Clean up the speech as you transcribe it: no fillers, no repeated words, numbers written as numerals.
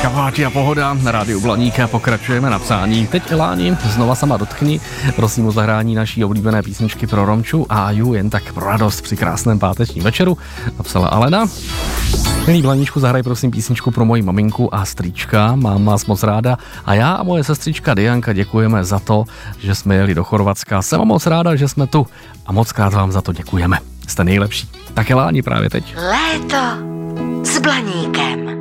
Kaváči a pohoda na rádiu Blaníka, pokračujeme na psání. Teď Eláni, znova sama dotkni, prosím o zahrání naší oblíbené písničky pro Romču a Ju jen tak pro radost při krásném pátečním večeru, napsala Alena. Milý Blaníčku, zahraj prosím písničku pro moji maminku a strýčka, mám vás moc ráda a já a moje sestřička Dianka děkujeme za to, že jsme jeli do Chorvatska. Jsem moc ráda, že jsme tu a moc krát vám za to děkujeme. Jste nejlepší. Tak Eláni právě teď. Léto s Blaníkem.